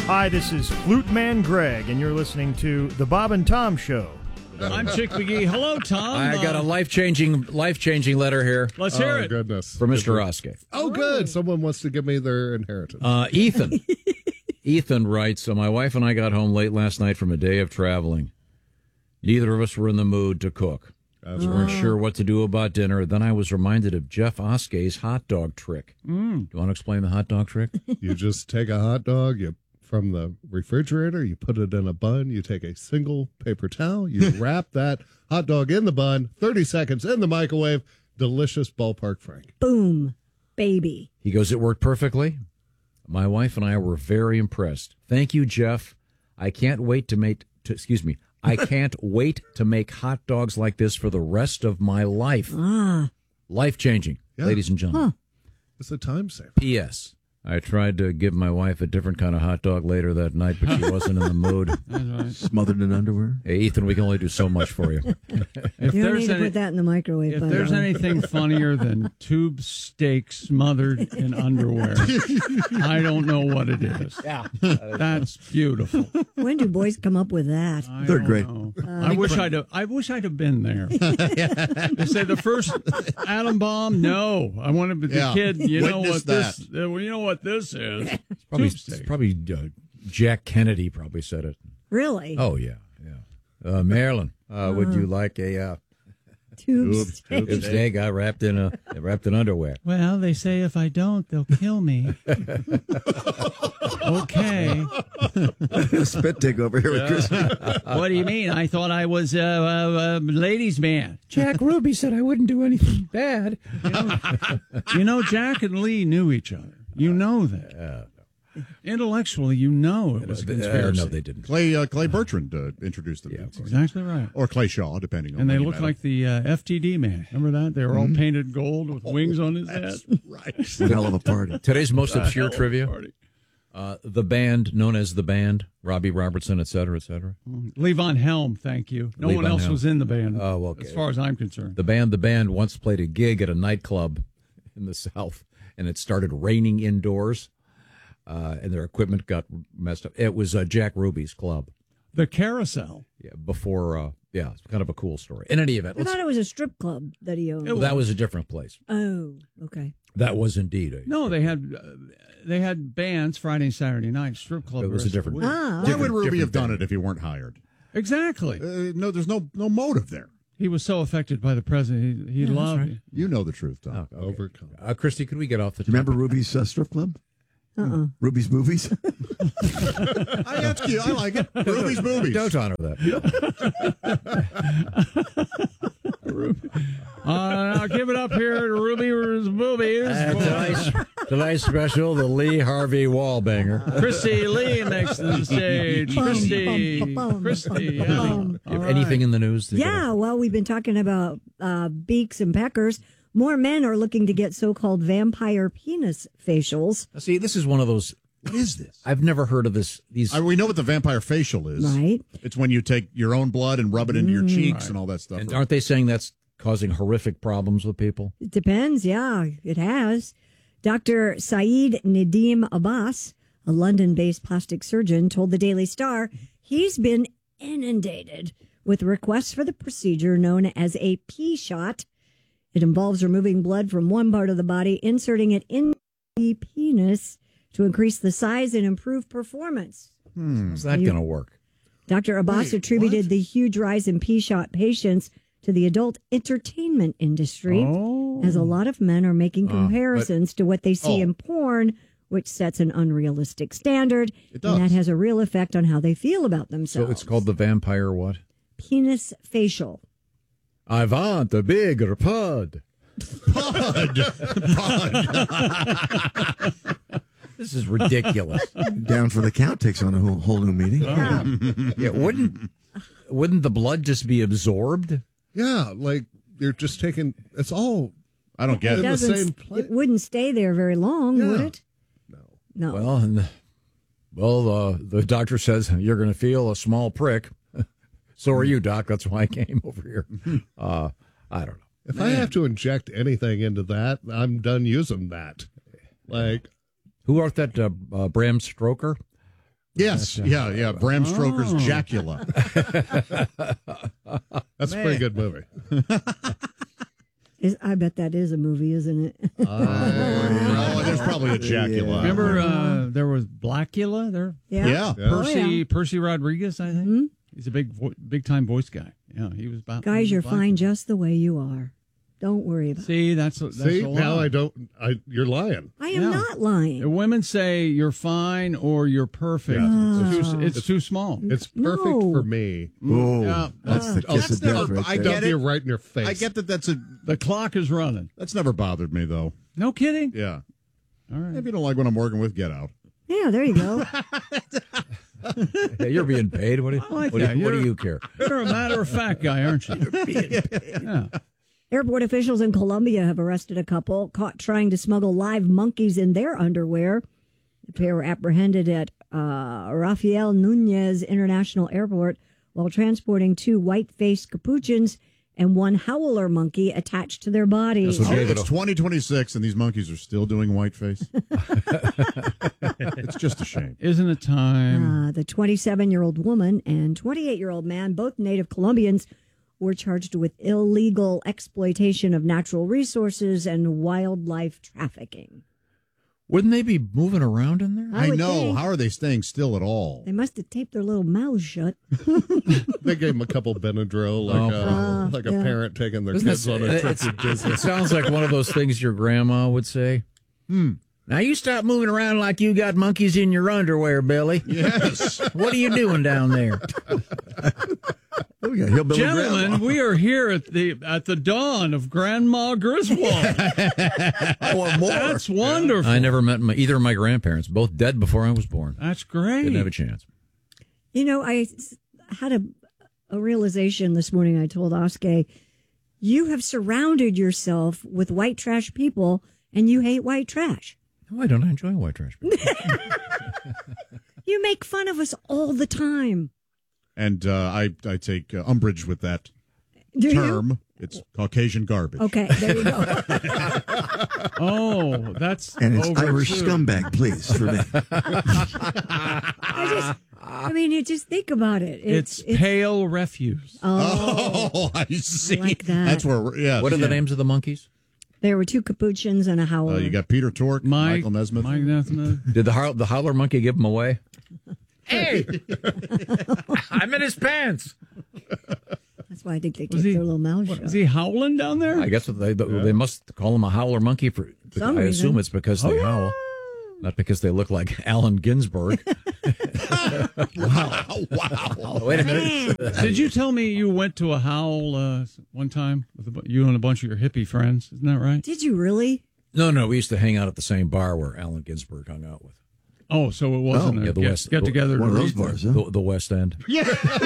Hi, this is Flute Man Greg, and you're listening to The Bob and Tom Show. I'm Chick McGee. Hello, Tom. I got a life-changing letter here. Let's hear it. Goodness. For Mr. Oskey. Oh, good. Someone wants to give me their inheritance. Ethan. Ethan writes, so my wife and I got home late last night from a day of traveling. Neither of us were in the mood to cook. We weren't sure what to do about dinner. Then I was reminded of Jeff Oskey's hot dog trick. Do you want to explain the hot dog trick? You just take a hot dog, from the refrigerator, you put it in a bun, you take a single paper towel, you wrap that hot dog in the bun, 30 seconds in the microwave. Delicious ballpark Frank. Boom, baby. He goes, it worked perfectly. My wife and I were very impressed. Thank you, Jeff. I can't wait to make hot dogs like this for the rest of my life. Life-changing, ladies and gentlemen. It's a time saver. P.S. I tried to give my wife a different kind of hot dog later that night, but she wasn't in the mood. Smothered in underwear? Hey, Ethan, we can only do so much for you. You don't need to put that in the microwave. If there's anything funnier than tube steak smothered in underwear, I don't know what it is. Yeah. That's beautiful. When do boys come up with that? Third grade. I wish I'd have been there. They say the first atom bomb. No, I want to be the kid. You know what this? You know what this is? It's probably Jack Kennedy probably said it. Really? Oh yeah. Marilyn, would you like a tube steak wrapped in underwear? Well, they say if I don't, they'll kill me. Okay. Spit take over here with Chris. What do you mean? I thought I was a ladies' man. Jack Ruby said I wouldn't do anything bad. Jack and Lee knew each other. You know that. Intellectually, it was a conspiracy. No, they didn't. Clay Bertrand introduced them. Yeah, That's exactly right. Or Clay Shaw, depending on. And they look like the FTD man. Remember that? They were all painted gold with wings on his head. Right. Hell of a party. Today's most obscure trivia. The band known as The Band, Robbie Robertson, et cetera, et cetera. Levon Helm, thank you. No Levon one else Helm. was in the band, okay. as far as I'm concerned. The band once played a gig at a nightclub in the South, and it started raining indoors, and their equipment got messed up. It was Jack Ruby's club. The Carousel. Yeah, before, it's kind of a cool story. In any event. I thought it was a strip club that he owned. That was a different place. Oh, okay. That was indeed No, they had bands Friday and Saturday night, strip club. It was a different. Why would Ruby have done it if he weren't hired? Exactly. No, there's no motive there. He was so affected by the president. He loved right. it. You know the truth, Tom. Okay. Overcome. Christy, could we get off the Do you remember Ruby's strip club? Ruby's Movies? I ask you, I like it. Ruby's movies. Don't honor that. I'll give it up here to Ruby's Movies. Tonight's special, the Lee Harvey Wallbanger. Christy Lee next to the stage. Christy. Anything in the news? Yeah, well, we've been talking about beaks and peckers. More men are looking to get so-called vampire penis facials. See, this is one of those. What is this? I've never heard of this. We know what the vampire facial is. Right. It's when you take your own blood and rub it into your cheeks and all that stuff. And aren't they saying that's causing horrific problems with people? It depends, yeah, it has. Dr. Saeed Nadim Abbas, a London-based plastic surgeon, told the Daily Star he's been inundated with requests for the procedure known as a P-shot. It involves removing blood from one part of the body, inserting it in the penis to increase the size and improve performance. How's that going to work? Dr. Abbas attributed the huge rise in P-shot patients to the adult entertainment industry, as a lot of men are making comparisons to what they see in porn, which sets an unrealistic standard, It does. and that has a real effect on how they feel about themselves. So it's called the vampire what? Penis facial. I want a bigger pod. This is ridiculous. Down for the count takes on a whole new meaning. Yeah, wouldn't the blood just be absorbed? Yeah, like you're just taking. It's all. I don't get in it. the same place. It wouldn't stay there very long, would it? No. Well, the doctor says you're going to feel a small prick. So are you, Doc. That's why I came over here. I don't know. If I have to inject anything into that, I'm done using that. Like, who wrote that? Bram Stoker Yes, yeah. Bram Stoker's Jacula. That's a pretty good movie. I bet that is a movie, isn't it? There's probably a Jacula. Remember, there was Blackula there? Yeah. Percy Rodriguez, I think. Mm-hmm. He's a big time voice guy. Yeah, he was about. Guys, you're fine just the way you are. Don't worry about it. See, that's now you're lying. I am not lying. Women say you're fine or you're perfect. Yeah. It's too small. It's perfect for me. Oh, yeah. That's the kiss of death right I get it right in your face. I get that the clock is running. That's never bothered me, though. No kidding? Yeah. All right. If you don't like what I'm working with, get out. Yeah, there you go. Yeah, you're being paid. What do you care? You're a matter-of-fact guy, aren't you? You're being paid. Yeah. Airport officials in Colombia have arrested a couple caught trying to smuggle live monkeys in their underwear. The pair were apprehended at Rafael Núñez International Airport while transporting 2 white-faced capuchins and 1 howler monkey attached to their bodies. It's 2026 and these monkeys are still doing whiteface. It's just a shame. Isn't it time? The 27-year-old woman and 28-year-old man, both native Colombians, were charged with illegal exploitation of natural resources and wildlife trafficking. Wouldn't they be moving around in there? I know. Think. How are they staying still at all? They must have taped their little mouths shut. They gave them a couple Benadryl, like a parent taking their kids on a trip to Disney. It sounds like one of those things your grandma would say. Now you stop moving around like you got monkeys in your underwear, Billy. Yes. What are you doing down there? Gentlemen, we are here at the dawn of Grandma Griswold. I want more. That's wonderful. I never met either of my grandparents, both dead before I was born. That's great. Didn't have a chance. You know, I had a realization this morning. I told Oskar, you have surrounded yourself with white trash people, and you hate white trash. No, I don't. I enjoy white trash people. You make fun of us all the time. And I take umbrage with that Do term. you? It's Caucasian garbage. Okay, there you go. Oh, that's and it's Irish scumbag, please, for me. I mean, you just think about it. It's pale refuse. Oh, I see. I like that. That's where. Yeah. What are the names of the monkeys? There were 2 capuchins and a howler. You got Peter Tork, Michael Nesmith. Mike Nesmith. Did the howler monkey give them away? Hey, I'm in his pants. That's why I think they keep their little mouths shut. Is he howling down there? I guess they must call him a howler monkey for some reason. Assume it's because they howl, not because they look like Allen Ginsberg. Wow! Wait a minute. Did you tell me you went to a howl one time with you and a bunch of your hippie friends? Isn't that right? Did you really? No. We used to hang out at the same bar where Allen Ginsberg hung out with. Oh, so it wasn't a get together. One of those bars, huh? The West End. Yeah.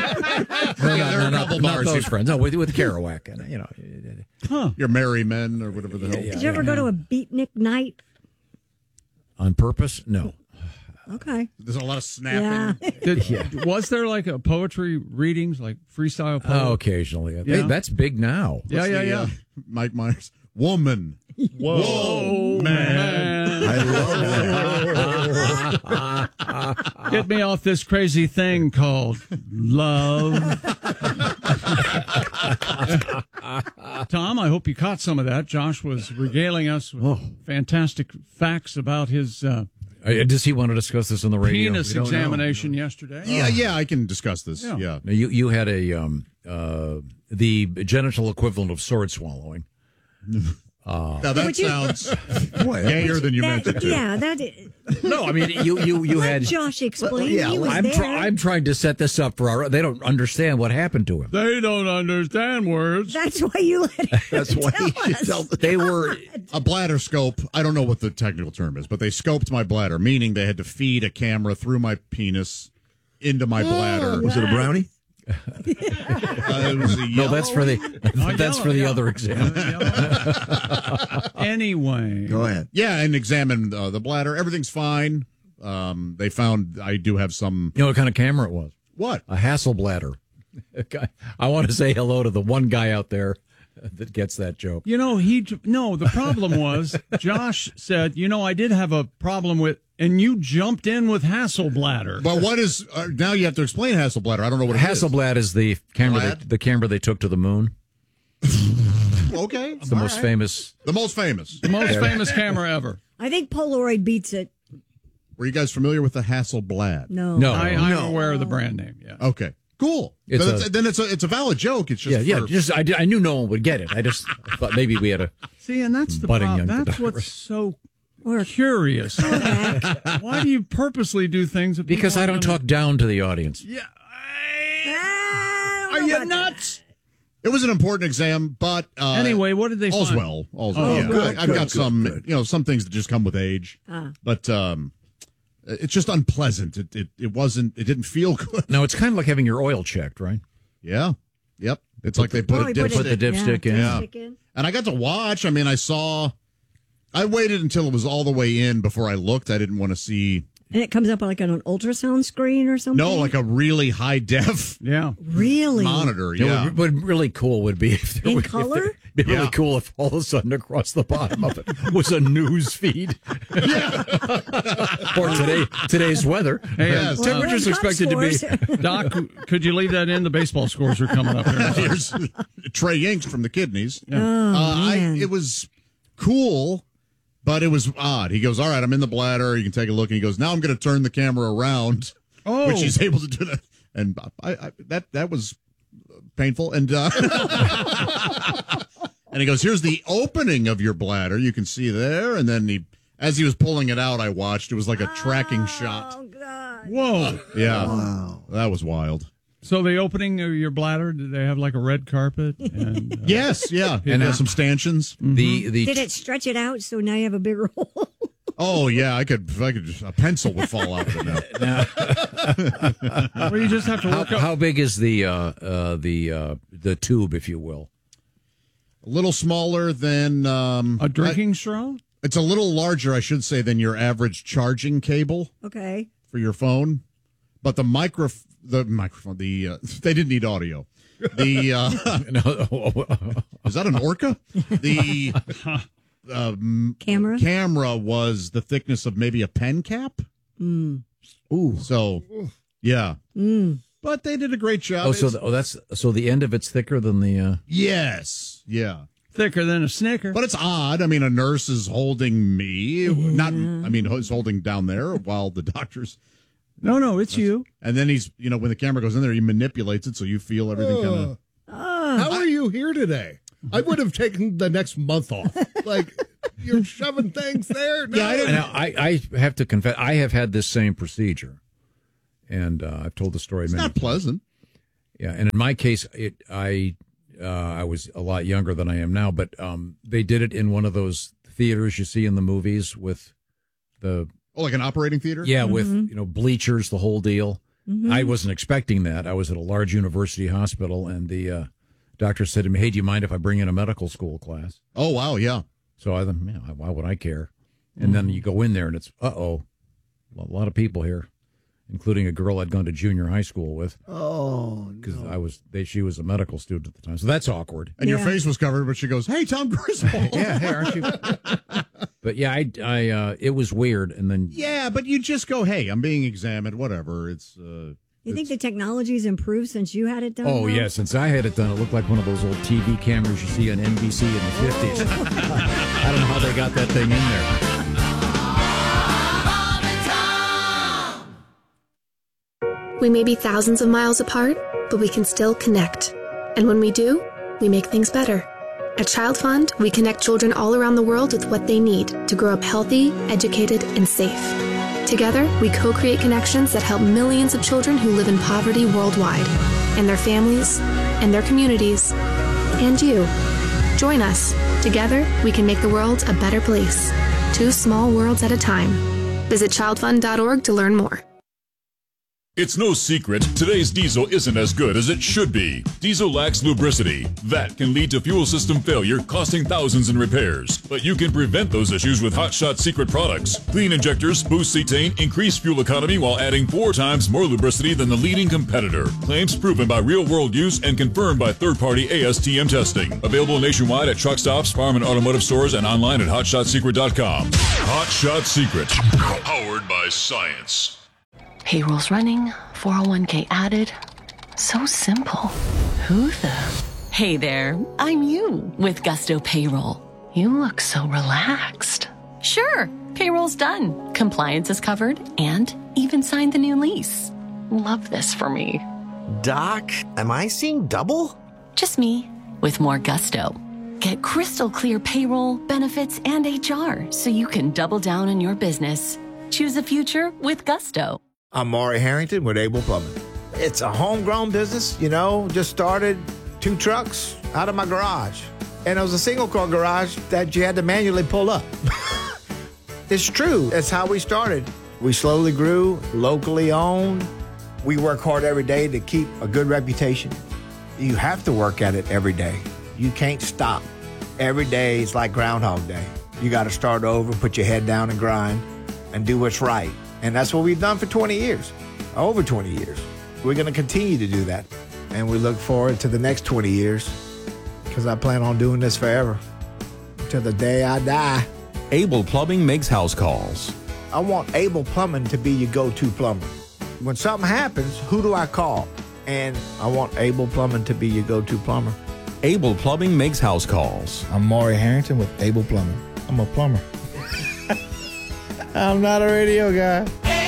Not those friends. No, with Kerouac. And, Your Merry Men or whatever the hell. Did you ever go to a beatnik night? On purpose? No. Okay. There's a lot of snapping. Yeah. Was there like a poetry readings, like freestyle poetry? Oh, occasionally. Yeah. Hey, that's big now. Yeah. Mike Myers. Woman. Whoa, man. I love that. Get me off this crazy thing called love. Tom, I hope you caught some of that. Josh was regaling us with fantastic facts about his does he want to discuss this on the radio? Penis examination yesterday. Yeah, I can discuss this. Yeah. Now, you had the genital equivalent of sword swallowing. Now that sounds gayer than you meant it to. Yeah, that is. No, I mean you had Josh explain. He was I'm trying to set this up for they don't understand what happened to him. They don't understand words. That's why you let him. That's why he should tell. They were a bladder scope. I don't know what the technical term is, but they scoped my bladder, meaning they had to feed a camera through my penis into my bladder. Was it a brownie? It was a yellow. No, that's for the other exam. Anyway, go ahead. Yeah, and examined the bladder. Everything's fine. They found I do have some. You know what kind of camera it was? What? A Hasselbladder. I want to say hello to the one guy out there that gets that joke. The problem was Josh said, I did have a problem with, and you jumped in with Hasselbladder. But what is, now you have to explain Hasselbladder. I don't know what Hasselblad is the camera the camera they took to the moon. Okay. It's the most famous. The most famous. The most famous camera ever. I think Polaroid beats it. Were you guys familiar with the Hasselblad? No. I'm aware of the brand name, yeah. Okay. Cool. It's a valid joke. It's just I knew no one would get it. I just thought maybe we had a see, and that's the problem. That's what's so curious. Why do you purposely do things? That because I don't talk down to the audience. Yeah. Are you nuts? It was an important exam, but anyway, what did they all's find? well. All's Oh, well. Yeah. good, I've got some, some things that just come with age. But it's just unpleasant. It didn't feel good. No, it's kind of like having your oil checked, right? Yeah. Yep. It's like they put the dipstick in. Yeah. And I got to watch. I mean, I waited until it was all the way in before I looked. I didn't want to see. And it comes up like on an ultrasound screen or something? No, like a really high def really monitor. Yeah. What really cool would be if in color? It'd be really cool if all of a sudden across the bottom of it was a news feed. Or today's weather. Hey, temperature's expected to be. Doc, could you leave that in? The baseball scores are coming up here. Here's Trey Yanks from the Kidneys. Yeah. Man. It was cool, but it was odd. He goes, all right, I'm in the bladder. You can take a look. And he goes, now I'm going to turn the camera around, which he's able to do that. And that was painful. And and he goes, here's the opening of your bladder. You can see there. And then as he was pulling it out, I watched. It was like a tracking shot. Oh, God. Whoa. Yeah. Wow. That was wild. So the opening of your bladder, did they have like a red carpet? And, yes, yeah. And some stanchions. Mm-hmm. Did it stretch it out so now you have a bigger hole? Oh, yeah. I could a pencil would fall out of it now. Well, you just have to work how big is the tube, if you will? A little smaller than a drinking straw? It's a little larger, I should say, than your average charging cable. Okay. For your phone. But the microphone, they didn't need audio. The is that an orca? The camera was the thickness of maybe a pen cap. Mm. Ooh, so yeah. But they did a great job. So the end of it's thicker than the. Yes, yeah. Thicker than a Snicker. But it's odd. I mean, a nurse is holding me. Is holding down there while the doctor's. No, it's you. And then he's, when the camera goes in there, he manipulates it so you feel everything kind of. How are you here today? I would have taken the next month off. Like, you're shoving things there. No. Yeah, I have to confess, I have had this same procedure. And I've told the story. It's not pleasant. Yeah, and in my case, I was a lot younger than I am now, but they did it in one of those theaters you see in the movies with the... Oh, like an operating theater? Yeah, with bleachers, the whole deal. Mm-hmm. I wasn't expecting that. I was at a large university hospital, and the doctor said to me, "Hey, do you mind if I bring in a medical school class?" Oh, wow, yeah. So I thought, why would I care? And then you go in there, and it's, a lot of people here, including a girl I'd gone to junior high school with. Oh, because she was a medical student at the time, so that's awkward. And your face was covered, but she goes, "Hey, Tom Griswold." Yeah, hey, aren't you? But yeah, I it was weird, and then but you just go, "Hey, I'm being examined. Whatever." It's. You think the technology's improved since you had it done? Oh, yeah. Since I had it done, it looked like one of those old TV cameras you see on NBC in the 50s. I don't know how they got that thing in there. We may be thousands of miles apart, but we can still connect. And when we do, we make things better. At Child Fund, we connect children all around the world with what they need to grow up healthy, educated, and safe. Together, we co-create connections that help millions of children who live in poverty worldwide, and their families, and their communities, and you. Join us. Together, we can make the world a better place. 2 small worlds at a time. Visit childfund.org to learn more. It's no secret, today's diesel isn't as good as it should be. Diesel lacks lubricity. That can lead to fuel system failure, costing thousands in repairs. But you can prevent those issues with Hot Shot Secret products. Clean injectors boost cetane, increase fuel economy while adding 4 times more lubricity than the leading competitor. Claims proven by real-world use and confirmed by third-party ASTM testing. Available nationwide at truck stops, farm and automotive stores, and online at hotshotsecret.com. Hot Shot Secret. Powered by science. Payroll's running, 401k added. So simple. Who the? Hey there, I'm you with Gusto Payroll. You look so relaxed. Sure, payroll's done. Compliance is covered and even signed the new lease. Love this for me. Doc, am I seeing double? Just me with more Gusto. Get crystal clear payroll, benefits, and HR so you can double down on your business. Choose a future with Gusto. I'm Maury Harrington with Able Plumbing. It's a homegrown business, just started 2 trucks out of my garage. And it was a single-car garage that you had to manually pull up. It's true. That's how we started. We slowly grew, locally owned. We work hard every day to keep a good reputation. You have to work at it every day. You can't stop. Every day is like Groundhog Day. You got to start over, put your head down and grind, and do what's right. And that's what we've done for 20 years, over 20 years. We're going to continue to do that. And we look forward to the next 20 years because I plan on doing this forever, till the day I die. Able Plumbing makes house calls. I want Able Plumbing to be your go-to plumber. When something happens, who do I call? And I want Able Plumbing to be your go-to plumber. Able Plumbing makes house calls. I'm Maury Harrington with Able Plumbing. I'm a plumber. I'm not a radio guy.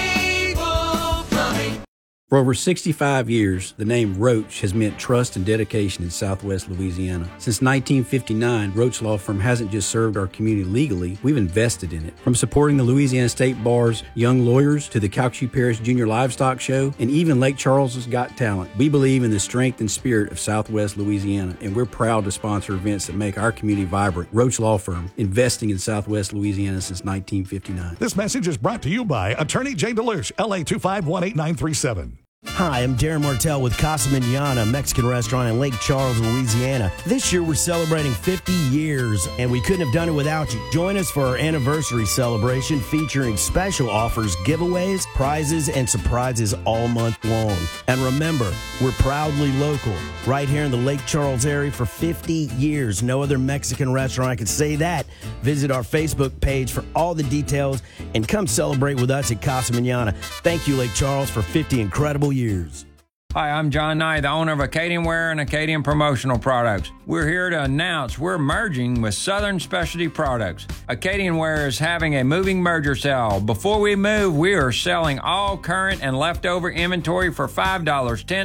For over 65 years, the name Roach has meant trust and dedication in Southwest Louisiana. Since 1959, Roach Law Firm hasn't just served our community legally, we've invested in it. From supporting the Louisiana State Bar's Young Lawyers to the Calcasieu Parish Junior Livestock Show and even Lake Charles's Got Talent, we believe in the strength and spirit of Southwest Louisiana, and we're proud to sponsor events that make our community vibrant. Roach Law Firm, investing in Southwest Louisiana since 1959. This message is brought to you by Attorney Jay DeLuche, LA 2518937. Hi, I'm Darren Martell with Casa Manana, Mexican restaurant in Lake Charles, Louisiana. This year we're celebrating 50 years, and we couldn't have done it without you. Join us for our anniversary celebration featuring special offers, giveaways, prizes, and surprises all month long. And remember, we're proudly local, right here in the Lake Charles area for 50 years. No other Mexican restaurant can say that. Visit our Facebook page for all the details and come celebrate with us at Casa Manana. Thank you, Lake Charles, for 50 incredible years. Hi, I'm John Nye, the owner of Acadian Wear and Acadian Promotional Products. We're here to announce we're merging with Southern Specialty Products. Acadian Wear is having a moving merger sale. Before we move, we are selling all current and leftover inventory for $5, $10,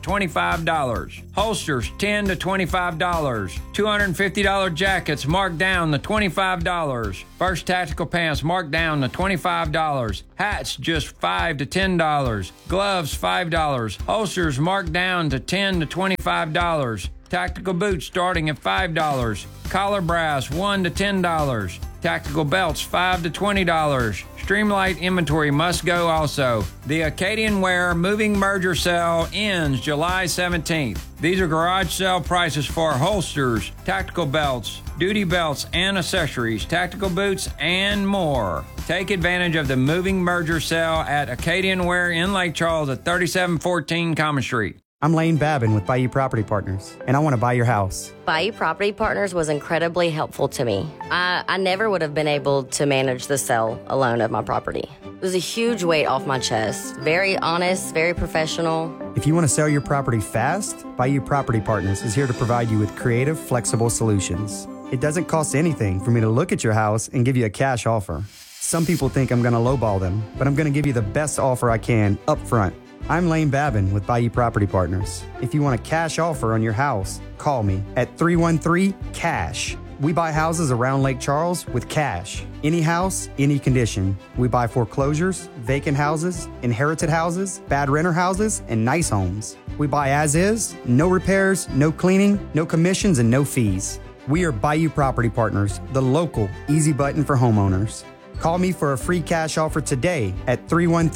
$25. Holsters, $10 to $25. $250 jackets marked down to $25. First tactical pants marked down to $25. Hats, just $5 to $10. Gloves, $5. Holsters marked down to $10 to $25. Tactical boots starting at $5. Collar brass, $1 to $10. Tactical belts, $5 to $20. Streamlight inventory must go also. The Acadian Wear Moving Merger Sale ends July 17th. These are garage sale prices for holsters, tactical belts, duty belts and accessories, tactical boots, and more. Take advantage of the Moving Merger Sale at Acadian Wear in Lake Charles at 3714 Common Street. I'm Lane Babin with Bayou Property Partners, and I want to buy your house. Bayou Property Partners was incredibly helpful to me. I never would have been able to manage the sale alone of my property. It was a huge weight off my chest. Very honest, very professional. If you want to sell your property fast, Bayou Property Partners is here to provide you with creative, flexible solutions. It doesn't cost anything for me to look at your house and give you a cash offer. Some people think I'm going to lowball them, but I'm going to give you the best offer I can up front. I'm Lane Babin with Bayou Property Partners. If you want a cash offer on your house, call me at 313-CASH. We buy houses around Lake Charles with cash. Any house, any condition. We buy foreclosures, vacant houses, inherited houses, bad renter houses, and nice homes. We buy as is, no repairs, no cleaning, no commissions, and no fees. We are Bayou Property Partners, the local easy button for homeowners. Call me for a free cash offer today at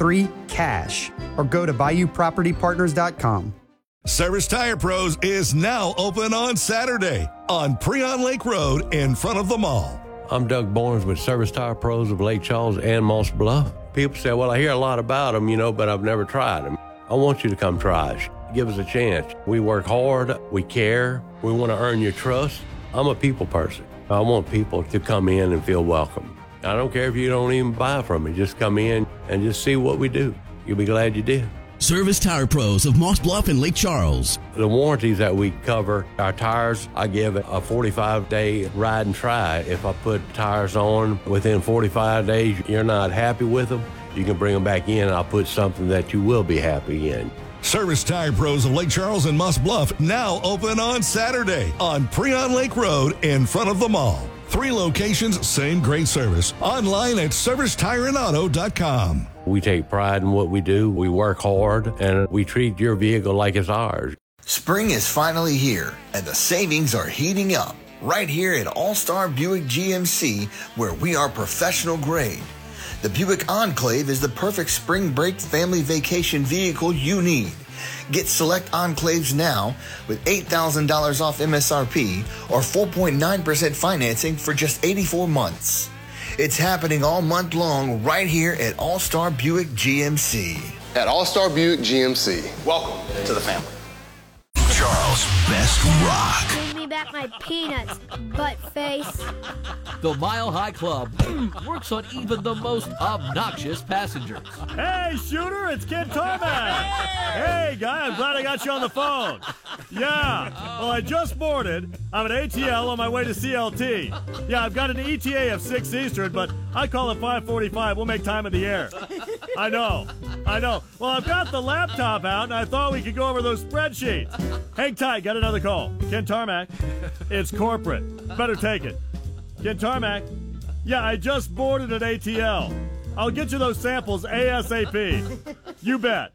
313-CASH or go to BayouPropertyPartners.com. Service Tire Pros is now open on Saturday on Preon Lake Road in front of the mall. I'm Doug Barnes with Service Tire Pros of Lake Charles and Moss Bluff. People say, well, I hear a lot about them, but I've never tried them. I want you to come try us. Give us a chance. We work hard. We care. We want to earn your trust. I'm a people person. I want people to come in and feel welcome. I don't care if you don't even buy from me. Just come in and just see what we do. You'll be glad you did. Service Tire Pros of Moss Bluff and Lake Charles. The warranties that we cover, our tires, I give it a 45-day ride and try. If I put tires on within 45 days, you're not happy with them, you can bring them back in and I'll put something that you will be happy in. Service Tire Pros of Lake Charles and Moss Bluff now open on Saturday on Preon Lake Road in front of the mall. 3 locations, same great service. Online at ServiceTireandAuto.com. We take pride in what we do. We work hard, and we treat your vehicle like it's ours. Spring is finally here, and the savings are heating up right here at All-Star Buick GMC, where we are professional grade. The Buick Enclave is the perfect spring break family vacation vehicle you need. Get select Enclaves now with $8,000 off MSRP or 4.9% financing for just 84 months. It's happening all month long right here at All-Star Buick GMC. At All-Star Buick GMC, welcome to the family. Charles' best rock. Bring me back my peanuts, butt face. The Mile High Club works on even the most obnoxious passengers. Hey, Shooter, it's Ken Tarmac. Hey, guy, I'm glad I got you on the phone. Yeah, well, I just boarded. I'm at ATL on my way to CLT. Yeah, I've got an ETA of 6 Eastern, but I call it 5:45. We'll make time in the air. I know. Well, I've got the laptop out, and I thought we could go over those spreadsheets. Hang tight, got another call. Ken Tarmac. It's corporate. Better take it. Ken Tarmac. Yeah, I just boarded at ATL. I'll get you those samples ASAP. You bet.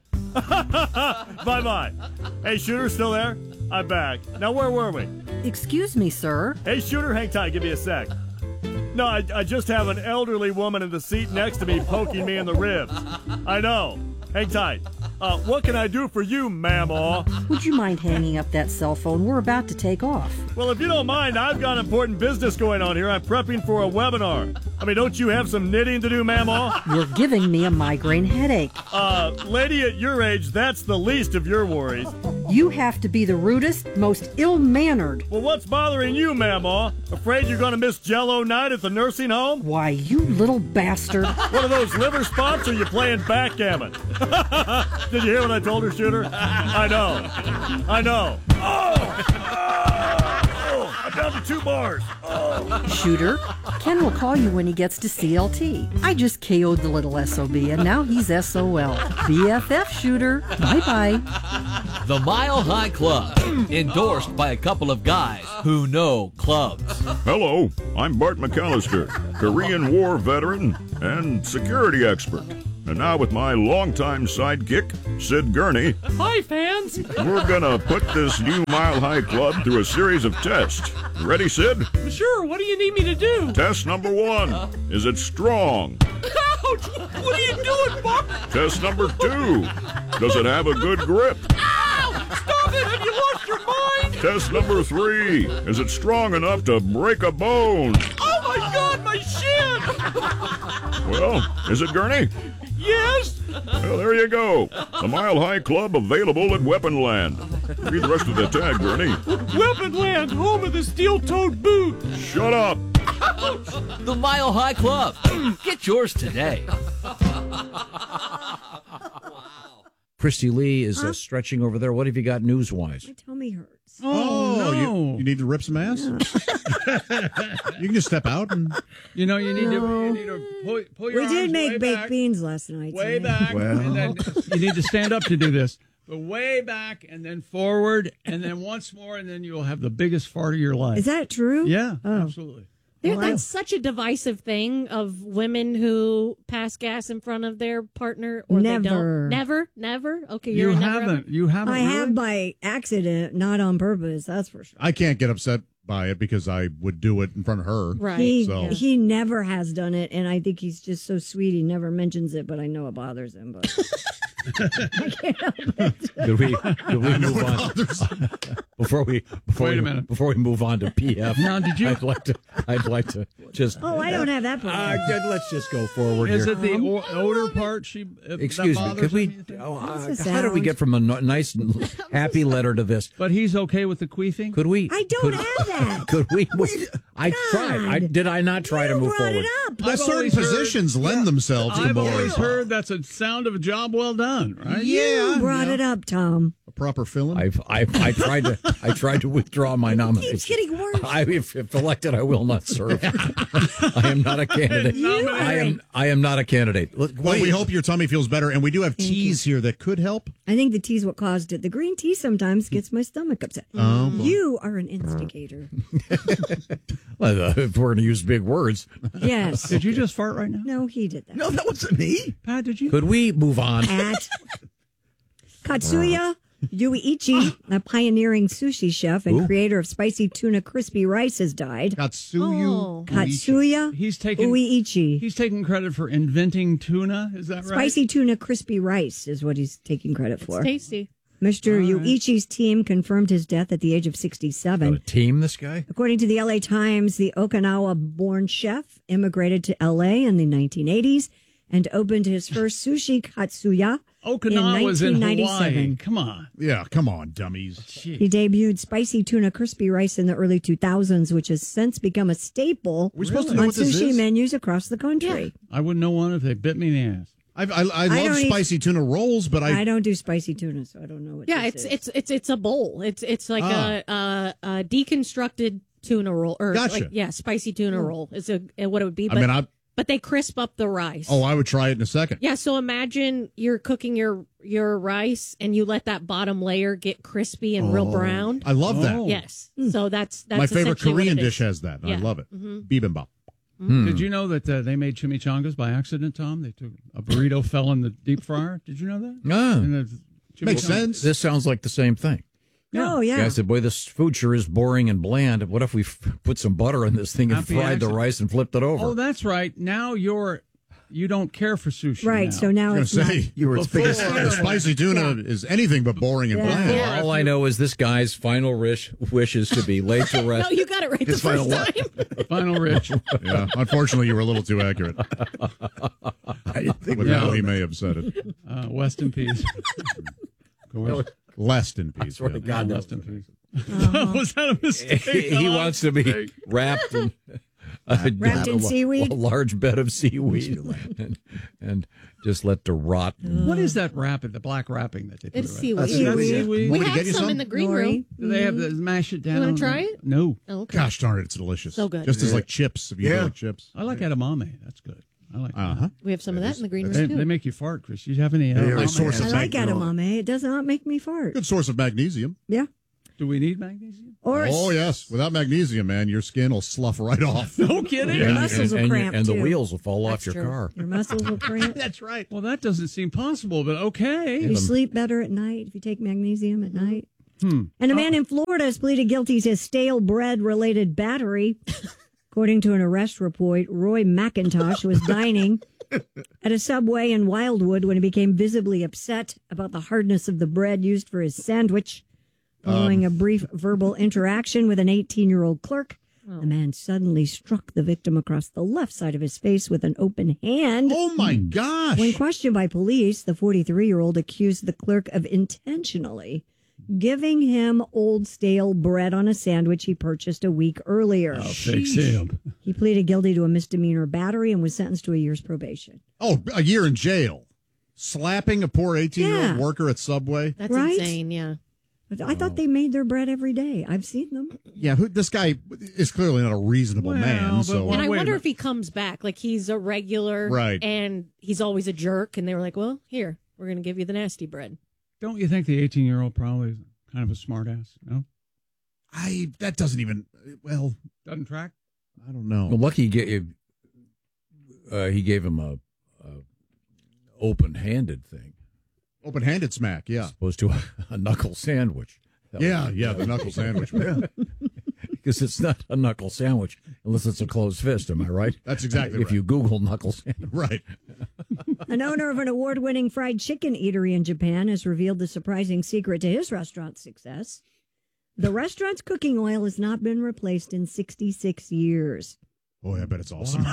Bye-bye. Hey, Shooter, still there? I'm back. Now, where were we? Excuse me, sir. Hey, Shooter, hang tight. Give me a sec. No, I just have an elderly woman in the seat next to me poking me in the ribs. I know. Hang tight. What can I do for you, Mamaw? Would you mind hanging up that cell phone? We're about to take off. Well, if you don't mind, I've got important business going on here. I'm prepping for a webinar. I mean, don't you have some knitting to do, Mamaw? You're giving me a migraine headache. Lady at your age, that's the least of your worries. You have to be the rudest, most ill-mannered. Well, what's bothering you, Mamaw? Afraid you're going to miss Jell-O night at the nursing home? Why, you little bastard. One of those liver spots, or you playing backgammon? Did you hear what I told her, Shooter? I know. I'm down to 2 bars. Shooter, Ken will call you when he gets to CLT. I just KO'd the little SOB, and now he's SOL. BFF, Shooter. Bye-bye. The Mile High Club, endorsed by a couple of guys who know clubs. Hello, I'm Bart McAllister, Korean War veteran and security expert. And now with my longtime sidekick, Sid Gurney. Hi, fans. We're gonna put this new Mile High Club through a series of tests. Ready, Sid? Sure, what do you need me to do? Test number 1. Is it strong? Ouch! What are you doing, Bart? Test number 2. Does it have a good grip? Ow! Stop it! Have you lost your mind? Test number 3. Is it strong enough to break a bone? Oh, my God, my shin! Well, is it, Gurney? Yes! Well, there you go. The Mile High Club available at Weaponland. Read the rest of the tag, Gurney. Weaponland, home of the steel-toed boot. Shut up. Ouch. The Mile High Club. Get yours today. Christy Lee is stretching over there. What have you got news-wise? My tummy hurts. Oh, no. You need to rip some ass? Yeah. You can just step out and... You need to pull your We did arms make way baked back, beans last night. way back, and then you need to stand up to do this. But way back and then forward and then once more, and then you'll have the biggest fart of your life. Is that true? Yeah, Oh. absolutely. That's such a divisive thing of women who pass gas in front of their partner or Never. they don't. Never? Okay, you're You haven't. I have by accident, not on purpose, that's for sure. I can't get upset by it because I would do it in front of her. Right. He never has done it, and I think he's just so sweet. He never mentions it, but I know it bothers him. But I can't help it. Could we move on? Before we move on to PF, now, did you? I'd like to just. Oh, I don't have that part. Let's just go forward. Is here. it the odor part? Excuse me. Could we? How did we get from a nice, happy letter to this? But he's okay with the queefing. Could we? I don't have that. Could we? I tried. Did I not try to move forward? Certain positions lend themselves to more. I've always heard that's a sound of a job well done, right? You brought it up, Tom. A proper filling. I tried to withdraw my nomination. Keeps getting worse. If elected, I will not serve. I am not a candidate. I am not a candidate. Well, we hope your tummy feels better, and we do have teas here that could help. I think the tea's what caused it. The green tea sometimes gets my stomach upset. Oh, you are an instigator. Well, if we're going to use big words. Yes. Did you just fart right now? No, he did that. No, that wasn't me. Pat, did you? Could we move on? Katsuya Yuichi, a pioneering sushi chef and creator of spicy tuna crispy rice, has died. Katsuya Uichi. He's taking credit for inventing tuna. Is that right? Spicy tuna crispy rice is what he's taking credit for. It's tasty. Mr. Yuichi's team confirmed his death at the age of 67. Got a team, this guy? According to the LA Times, the Okinawa-born chef immigrated to LA in the 1980s and opened his first sushi Katsuya Okinawa was in 1997. Hawaii. Come on. Yeah, come on, dummies. He debuted spicy tuna crispy rice in the early 2000s, which has since become a staple We're supposed to know on what this sushi is? menus across the country. I wouldn't know one if they bit me in the ass. I love spicy tuna rolls, but I don't do spicy tuna, so I don't know what. this is. it's a bowl. It's like a deconstructed tuna roll, or Gotcha. spicy tuna roll is what it would be. But they crisp up the rice. Oh, I would try it in a second. Yeah, so imagine you're cooking your rice and you let that bottom layer get crispy and real brown. I love that. Yes. So that's my favorite essentially Korean what it dish is. has that. Yeah. I love it. Mm-hmm. Bibimbap. Did you know that they made chimichangas by accident, Tom? They took a burrito, fell in the deep fryer. Did you know that? No. Makes sense. This sounds like the same thing. Oh, yeah. I said, boy, this food sure is boring and bland. What if we put some butter on this thing and fried the rice and flipped it over? Oh, that's right. Now you don't care for sushi. Right, so now it's not. The spicy tuna is anything but boring and bland. Yeah. All I know is this guy's final wish is to be laid to rest. No, you got it right His the first final time. Final rich. Yeah, unfortunately, you were a little too accurate. I think With how he may have said it. West in peace. Lest in peace. I swear to God, West in peace. Was that a mistake? He wants to be wrapped in Wrapped in seaweed? a large bed of seaweed, and just let to rot. What is that wrapping? The black wrapping that they put It's around? seaweed. That's Seaweed. We Want me to have get you some some? in the green room. Do they have to mash it down? You want to try it? No. Oh, okay. Gosh darn it, it's delicious. So good. Just as like chips, if you like chips. I like edamame. That's good. I like that. We have some of that in the green room, They too. make you fart, Chris. You have any Nice source I of like edamame. It does not make me fart. Good source of magnesium. Yeah. Do we need magnesium? Or Oh, yes. Without magnesium, man, your skin will slough right off. No kidding. Your muscles will cramp, and the too. wheels will fall off That's your true. car. Your muscles will cramp. That's right. Well, that doesn't seem possible, but okay. You sleep better at night if you take magnesium at night. Hmm. And a man in Florida has pleaded guilty to stale bread-related battery. According to an arrest report, Roy McIntosh was dining at a Subway in Wildwood when he became visibly upset about the hardness of the bread used for his sandwich. Following a brief verbal interaction with an 18-year-old clerk, the man suddenly struck the victim across the left side of his face with an open hand. Oh, my gosh. When questioned by police, the 43-year-old accused the clerk of intentionally giving him old stale bread on a sandwich he purchased a week earlier. Fix him. He pleaded guilty to a misdemeanor battery and was sentenced to a year's probation. Oh, a year in jail. Slapping a poor 18-year-old Yeah. worker at Subway. That's Right? insane, yeah. But I thought they made their bread every day. I've seen them. Yeah, this guy is clearly not a reasonable Well, man. but So And I wait a wonder minute. if he comes back. Like, he's a regular, Right. and he's always a jerk. And they were like, well, here, we're going to give you the nasty bread. Don't you think the 18-year-old probably is kind of a smartass? No? that doesn't even, well, Doesn't track? I don't know. Well, lucky he gave him a open-handed thing. Open-handed smack, yeah. As opposed to a knuckle sandwich. The knuckle sandwich. Because it's not a knuckle sandwich unless it's a closed fist. Am I right? That's exactly if right. you Google knuckle sandwich. Right. An owner of an award-winning fried chicken eatery in Japan has revealed the surprising secret to his restaurant's success. The restaurant's cooking oil has not been replaced in 66 years. Boy, I bet it's awesome.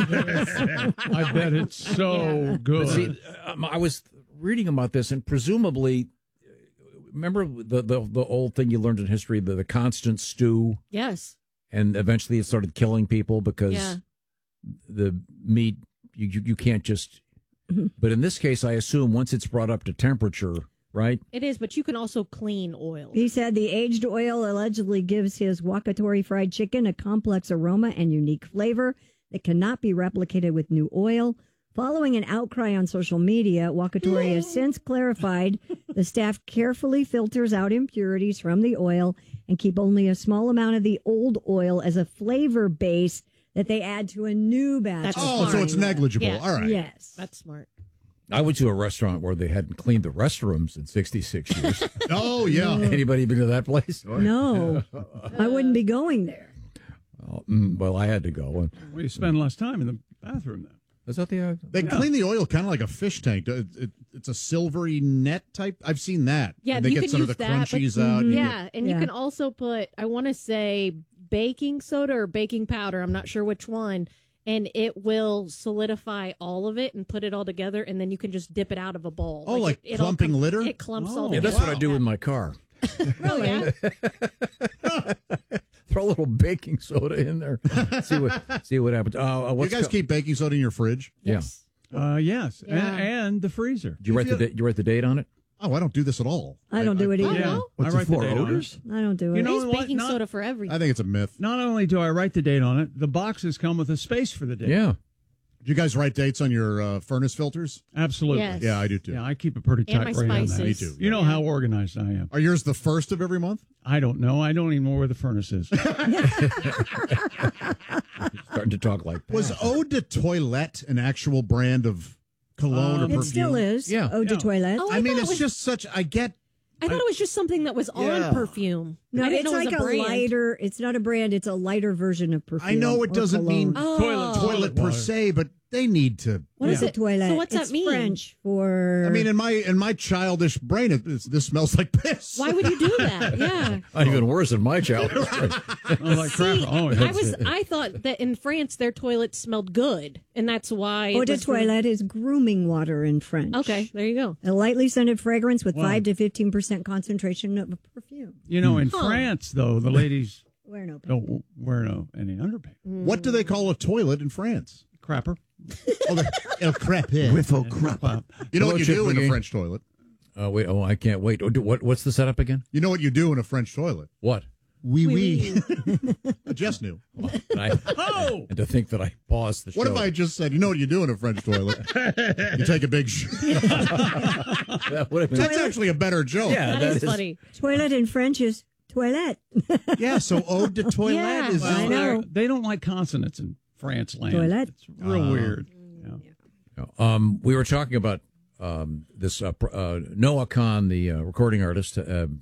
I bet it's so good. But see, I was reading about this, and presumably, remember the old thing you learned in history, the constant stew? Yes. And eventually it started killing people because the meat, you can't just... But in this case, I assume once it's brought up to temperature, right? It is, but you can also clean oil. He said the aged oil allegedly gives his Wakatori fried chicken a complex aroma and unique flavor that cannot be replicated with new oil. Following an outcry on social media, Wakatori has since clarified the staff carefully filters out impurities from the oil and keep only a small amount of the old oil as a flavor base that they add to a new batch. So it's negligible. Yeah. All right. Yes. That's smart. I went to a restaurant where they hadn't cleaned the restrooms in 66 years. Oh, yeah. Anybody been to that place? No, I wouldn't be going there. Well, I had to go. Well, you spend less time in the bathroom then. Is that the... They clean the oil kind of like a fish tank. It's a silvery net type. I've seen that. Yeah, and they you get can some of use the that, crunchies but- out. Yeah, and you can also put, I want to say, baking soda or baking powder. I'm not sure which one. And it will solidify all of it and put it all together, and then you can just dip it out of a bowl. Oh, like it all clumping litter? It clumps all Yeah, together. that's what I do with my car. Really? Throw a little baking soda in there. See what happens. You guys keep baking soda in your fridge? Yes. Yes. Yeah. And the freezer. Did you write the date on it? Oh, I don't do this at all. I don't do it either. Yeah. What's I it write for, the date on odors? it. I don't do it. You know There's what? baking Not- soda for everything. I think it's a myth. Not only do I write the date on it, the boxes come with a space for the date. Yeah. Do you guys write dates on your furnace filters? Absolutely. Yes. Yeah, I do too. Yeah, I keep a pretty And tight my rein on that. spices. Me too. You know how organized I am. Are yours the first of every month? I don't know. I don't even know where the furnace is. Starting to talk like that. Was Eau de Toilette an actual brand of cologne or perfume? It still is. Yeah. Eau de Yeah. toilette. Oh, I mean, thought it it's was- just such. I get. I thought it was just something that was Yeah. on perfume. No, I didn't it's know it was like a a brand. lighter. It's not a brand. It's a lighter version of perfume. I know it or doesn't mean cologne. toilet per water. se, but they need to. What is Eau de it? toilette. So what's It's that mean? French for. I mean, in my childish brain, this smells like piss. Why would you do that? Yeah. Even worse than my childhood. Oh, like crap. See, Oh, I thought that in France their toilets smelled good, and that's why. Eau it de was for- toilette is grooming water in French. Okay, there you go. A lightly scented fragrance with Wow. 5 to 15% concentration of perfume. You know, in Huh. France, though, the ladies Wear no. don't wear any underpants. What do they call a toilet in France? Crapper. El crepe. Whiffle crap. You know Hello, what you do in a Chick-fil-A. French toilet? Wait. Oh, I can't wait. What's the setup again? You know what you do in a French toilet? What? Oui, oui. I just knew. Oh! And to think that I paused the show. What if I just said, you know what you do in a French toilet? You take a big shit. That would have been- That's actually a better joke. Yeah, That is funny. Toilet in French is toilette. Yeah, so eau de toilette Yeah. is. I know. They don't like consonants in France land. Toilette. It's real weird. Yeah. We were talking about this Noah Kahn, the recording artist.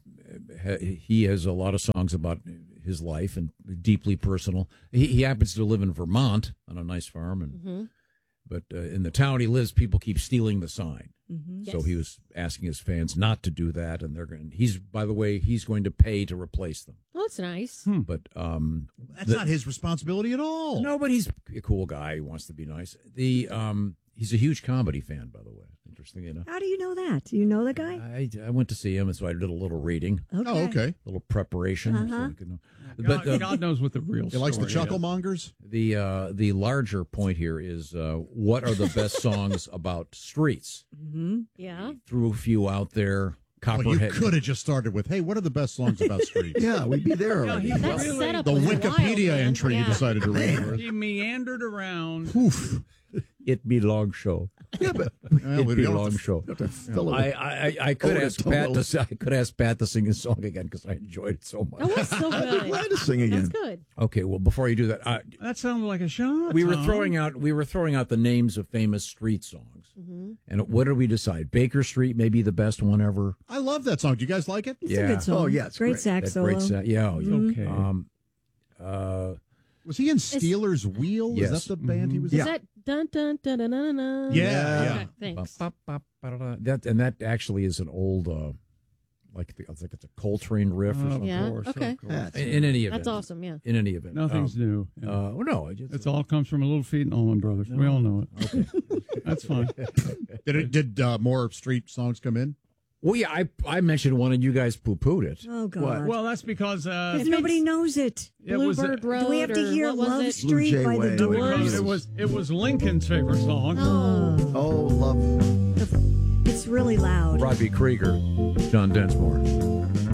He has a lot of songs about his life and deeply personal. He happens to live in Vermont on a nice farm, and but in the town he lives, people keep stealing the sign. So Yes. he was asking his fans not to do that, and they're going. He's going to pay to replace them. Oh, that's nice. But That's not his responsibility at all. no, but he's a cool guy. He wants to be nice. He's a huge comedy fan, by the way. Interesting enough. How do you know that? Do you know the guy? I went to see him, and so I did a little reading, Okay. Oh, okay. a little preparation. So I could know. God, God knows what the real He story likes the is. chuckle mongers. The larger point here is what are the best songs about streets? Yeah. Threw a few out there. Well, you Copperhead. could have just started with, hey, what are the best songs about streets? Yeah, we'd be there already. That setup The was Wikipedia wild, man. entry you Yeah. decided to read. He meandered around. Oof. It be long show. Yeah, but It we be don't have long to- show. have to fill it with I could Oda ask Pat Total. I could ask Pat to sing his song again because I enjoyed it so much. Oh, that's so good. glad to sing again. That's good. Okay, well before you do that, That sounded like a shot. we were Tom. throwing out the names of famous street songs, and what did we decide? Baker Street may be the best one ever. I love that song. Do you guys like it? It's a good song. Oh, yeah, it's great great. sax That solo. great set, yeah. Okay. Was he in Steelers Wheel? Yes. Is that the band he was Is in? that dun dun dun dun dun dun? Yeah. Okay, thanks. That actually is an old, it's a Coltrane riff or something. Yeah. course, Okay. of course. In any event, That's awesome. Yeah. In any event, Nothing's new. No, It's all comes from a Little Feat and Allman Brothers. We all know it. Okay. That's fine. Did more street songs come in? Well, yeah, I mentioned one and you guys poo-pooed it. Oh, God. What? Well, that's because Because nobody knows it. it was Bluebird Road. Do we have to or hear what was Love it? Street Blue Jay by the Way. Doors? it was Lincoln's favorite song. Oh, love. It's really loud. Robbie Krieger, John Densmore.